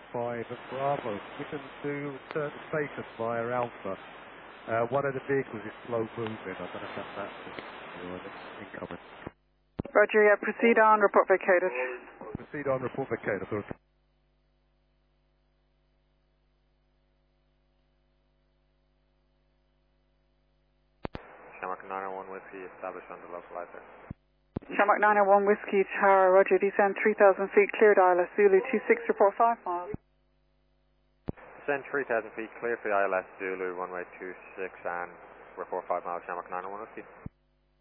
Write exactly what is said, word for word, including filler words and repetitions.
five Bravo. We can do return to station via Alpha. Uh, one of the vehicles is slow moving. I don't know if that's active or incoming. Roger, yeah, proceed on, report vacated. Proceed on, report vacated. Shamrock nine oh one Whiskey, established on the localizer. Shamrock nine oh one Whiskey Tower, Roger, descend three thousand feet, cleared I L S Zulu two six, report five miles. Descend three thousand feet, clear for the I L S Zulu, runway two six, and report five miles, Shamrock nine oh one Whiskey.